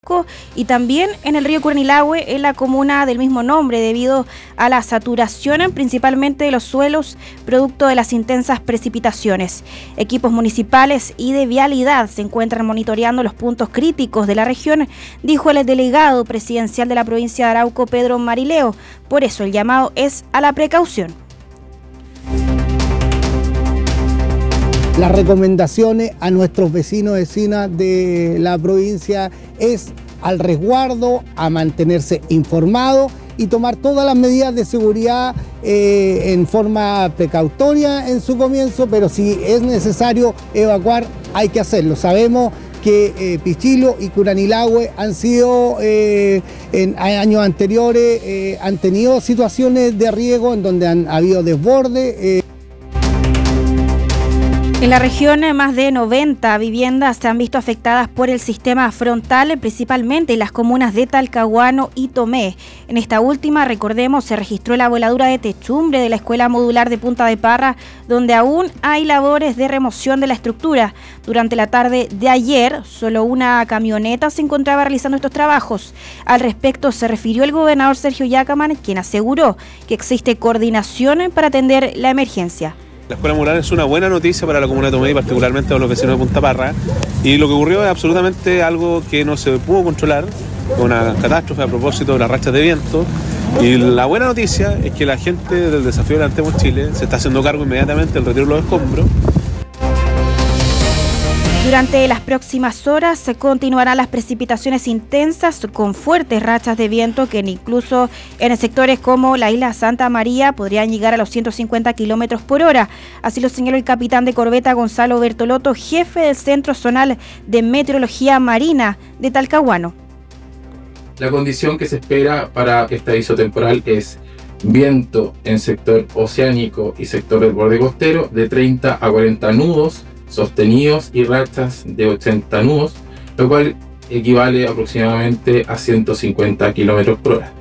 Arauco y también en el río Curanilahue, en la comuna del mismo nombre, debido a la saturación principalmente de los suelos, producto de las intensas precipitaciones. Equipos municipales y de vialidad se encuentran monitoreando los puntos críticos de la región, dijo el delegado presidencial de la provincia de Arauco, Pedro Marileo. Por eso el llamado es a la precaución. Las recomendaciones a nuestros vecinos y vecinas de la provincia es al resguardo, a mantenerse informados y tomar todas las medidas de seguridad en forma precautoria en su comienzo, pero si es necesario evacuar, hay que hacerlo. Sabemos que Pichilo y Curanilahue han sido, en años anteriores, han tenido situaciones de riesgo en donde han habido desbordes. En la región, más de 90 viviendas se han visto afectadas por el sistema frontal, principalmente en las comunas de Talcahuano y Tomé. En esta última, recordemos, se registró la voladura de techumbre de la Escuela Modular de Punta de Parra, donde aún hay labores de remoción de la estructura. Durante la tarde de ayer, solo una camioneta se encontraba realizando estos trabajos. Al respecto, se refirió el gobernador Sergio Yacaman, quien aseguró que existe coordinación para atender la emergencia. La Escuela Modular es una buena noticia para la comuna de Tomé y particularmente para los vecinos de Punta Parra. Y lo que ocurrió es absolutamente algo que no se pudo controlar, una catástrofe a propósito de las rachas de viento. Y la buena noticia es que la gente del desafío Levantemos Chile se está haciendo cargo inmediatamente del retiro de los escombros. Durante las próximas horas se continuarán las precipitaciones intensas con fuertes rachas de viento que incluso en sectores como la isla Santa María podrían llegar a los 150 kilómetros por hora. Así lo señaló el capitán de corbeta Gonzalo Bertolotto, jefe del Centro Zonal de Meteorología Marina de Talcahuano. La condición que se espera para este aviso temporal es viento en sector oceánico y sector del borde costero de 30 a 40 nudos sostenidos y rachas de 80 nudos, lo cual equivale aproximadamente a 150 kilómetros por hora.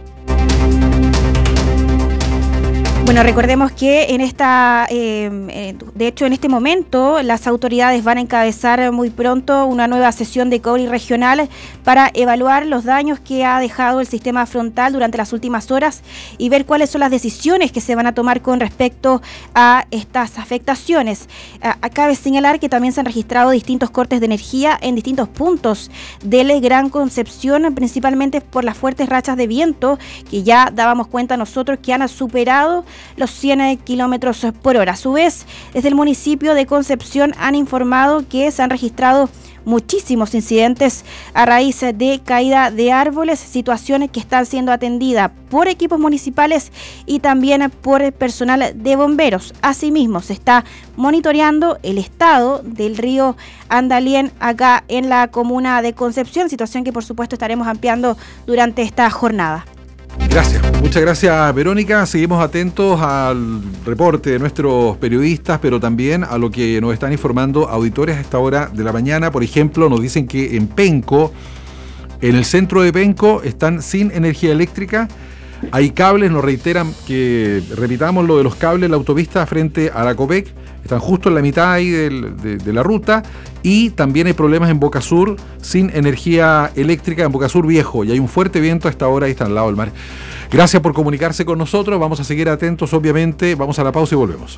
Bueno, recordemos que en de hecho en este momento las autoridades van a encabezar muy pronto una nueva sesión de COBRI regional para evaluar los daños que ha dejado el sistema frontal durante las últimas horas y ver cuáles son las decisiones que se van a tomar con respecto a estas afectaciones. Cabe señalar que también se han registrado distintos cortes de energía en distintos puntos del Gran Concepción, principalmente por las fuertes rachas de viento que ya dábamos cuenta nosotros que han superado los 100 kilómetros por hora. A su vez, desde el municipio de Concepción han informado que se han registrado muchísimos incidentes a raíz de caída de árboles, situaciones que están siendo atendidas por equipos municipales y también por personal de bomberos. Asimismo, se está monitoreando el estado del río Andalién acá en la comuna de Concepción, situación que por supuesto estaremos ampliando durante esta jornada. Gracias, muchas gracias Verónica. Seguimos atentos al reporte de nuestros periodistas, pero también a lo que nos están informando auditores a esta hora de la mañana. Por ejemplo, nos dicen que en Penco, en el centro de Penco, están sin energía eléctrica. Hay cables, nos reiteran que repitamos lo de los cables de la autopista frente a la Copec, están justo en la mitad ahí de la ruta, y también hay problemas en Boca Sur sin energía eléctrica en Boca Sur Viejo, y hay un fuerte viento a esta hora, ahí está al lado del mar. Gracias por comunicarse con nosotros, vamos a seguir atentos, obviamente, vamos a la pausa y volvemos.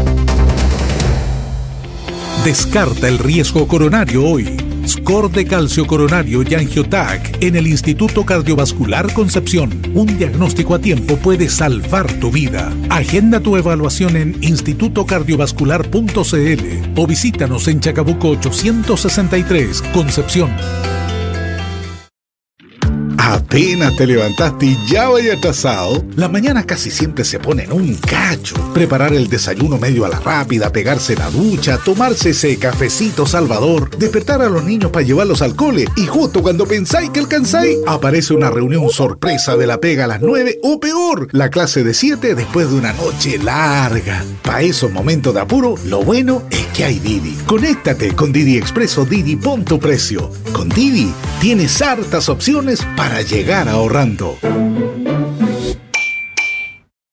Descarta el riesgo coronario hoy. Score de calcio coronario y Angiotac en el Instituto Cardiovascular Concepción. Un diagnóstico a tiempo puede salvar tu vida. Agenda tu evaluación en institutocardiovascular.cl o visítanos en Chacabuco 863, Concepción. Apenas te levantaste y ya vaya atrasado. Las mañanas casi siempre se ponen un cacho. Preparar el desayuno medio a la rápida, pegarse la ducha, tomarse ese cafecito salvador, despertar a los niños para llevarlos al cole y justo cuando pensáis que alcanzáis, aparece una reunión sorpresa de la pega a las 9 o peor, la clase de 7 después de una noche larga. Para esos momentos de apuro, lo bueno es que hay Didi. Conéctate con Didi Express o Didi Pon tu Precio. Con Didi tienes hartas opciones para llegar ahorrando.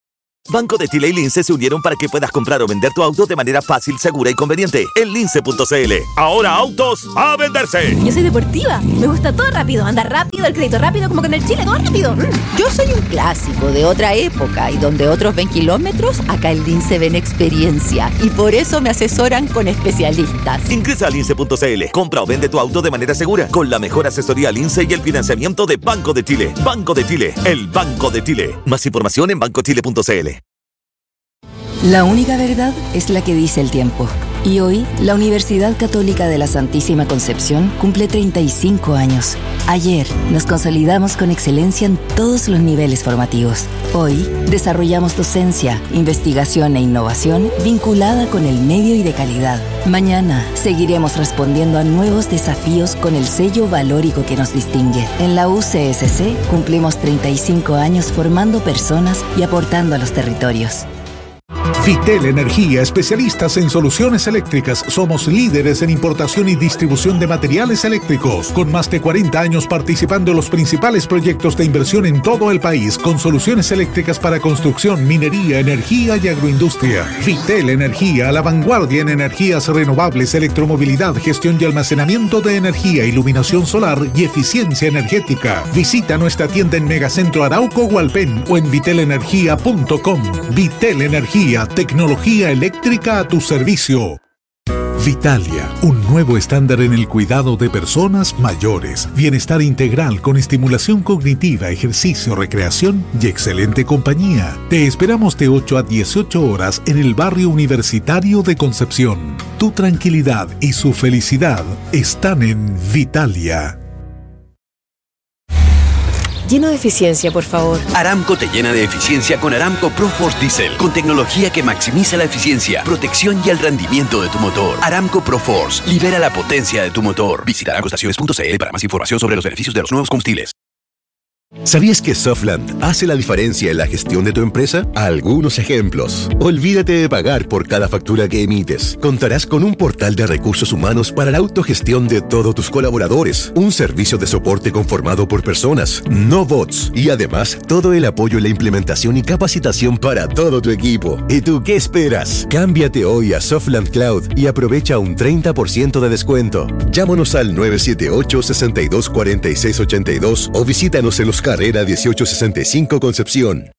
Banco de Chile y Lince se unieron para que puedas comprar o vender tu auto de manera fácil, segura y conveniente en lince.cl. Ahora autos a venderse. Yo soy deportiva, me gusta todo rápido, andar rápido, el crédito rápido, como con el Chile, todo rápido. Yo soy un clásico de otra época y donde otros ven kilómetros, acá en Lince ven experiencia y por eso me asesoran con especialistas. Ingresa a lince.cl, compra o vende tu auto de manera segura con la mejor asesoría Lince y el financiamiento de Banco de Chile. Banco de Chile, el Banco de Chile. Más información en bancochile.cl. La única verdad es la que dice el tiempo. Y hoy, la Universidad Católica de la Santísima Concepción cumple 35 años. Ayer, nos consolidamos con excelencia en todos los niveles formativos. Hoy, desarrollamos docencia, investigación e innovación vinculada con el medio y de calidad. Mañana, seguiremos respondiendo a nuevos desafíos con el sello valórico que nos distingue. En la UCSC, cumplimos 35 años formando personas y aportando a los territorios. Vitel Energía, especialistas en soluciones eléctricas. Somos líderes en importación y distribución de materiales eléctricos, con más de 40 años participando en los principales proyectos de inversión en todo el país, con soluciones eléctricas para construcción, minería, energía y agroindustria. Vitel Energía, a la vanguardia en energías renovables, electromovilidad, gestión y almacenamiento de energía, iluminación solar y eficiencia energética. Visita nuestra tienda en Megacentro Arauco Hualpén o en vitelenergia.com. Vitel Energía, tecnología eléctrica a tu servicio. Vitalia, un nuevo estándar en el cuidado de personas mayores. Bienestar integral con estimulación cognitiva, ejercicio, recreación y excelente compañía. Te esperamos de 8 a 18 horas en el barrio universitario de Concepción. Tu tranquilidad y su felicidad están en Vitalia. Lleno de eficiencia, por favor. Aramco te llena de eficiencia con Aramco ProForce Diesel, con tecnología que maximiza la eficiencia, protección y el rendimiento de tu motor. Aramco ProForce, libera la potencia de tu motor. Visita aramcoestaciones.cl para más información sobre los beneficios de los nuevos combustibles. ¿Sabías que Softland hace la diferencia en la gestión de tu empresa? Algunos ejemplos. Olvídate de pagar por cada factura que emites. Contarás con un portal de recursos humanos para la autogestión de todos tus colaboradores, un servicio de soporte conformado por personas, no bots, y además todo el apoyo en la implementación y capacitación para todo tu equipo. ¿Y tú qué esperas? Cámbiate hoy a Softland Cloud y aprovecha un 30% de descuento. Llámanos al 978-624682 o visítanos en los Carrera 1865 Concepción.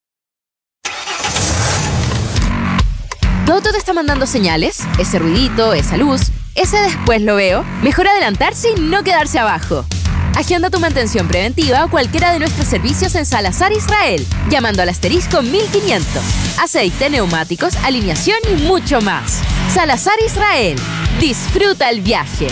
¿Todo te está mandando señales? Ese ruidito, esa luz, ese después lo veo. Mejor adelantarse y no quedarse abajo. Agenda tu mantención preventiva o cualquiera de nuestros servicios en Salazar Israel, llamando al asterisco 1500. Aceite, neumáticos, alineación y mucho más. Salazar Israel. Disfruta el viaje.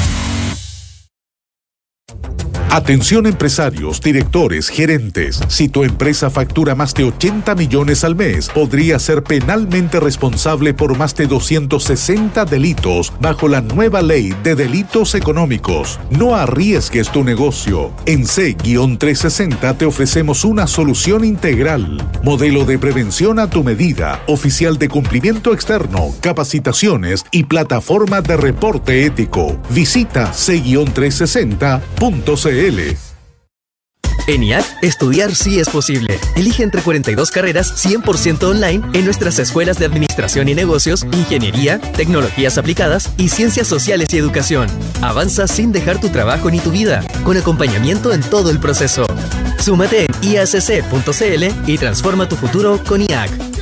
Atención empresarios, directores, gerentes. Si tu empresa factura más de 80 millones al mes, podría ser penalmente responsable por más de 260 delitos bajo la nueva ley de delitos económicos. No arriesgues tu negocio. En C-360 te ofrecemos una solución integral. Modelo de prevención a tu medida, oficial de cumplimiento externo, capacitaciones y plataforma de reporte ético. Visita C-360.cl. En IAC, estudiar sí es posible. Elige entre 42 carreras 100% online en nuestras escuelas de Administración y Negocios, Ingeniería, Tecnologías Aplicadas y Ciencias Sociales y Educación. Avanza sin dejar tu trabajo ni tu vida, con acompañamiento en todo el proceso. Súmate en iacc.cl y transforma tu futuro con IAC.